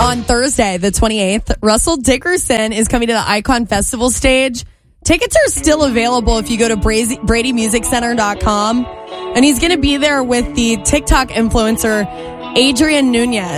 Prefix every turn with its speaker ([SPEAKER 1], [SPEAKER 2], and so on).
[SPEAKER 1] On Thursday, the 28th, Russell Dickerson is coming to the Icon Festival stage. Tickets are still available if you go to BradyMusicCenter.com. And he's going to be there with the TikTok influencer, Adrian Nunez.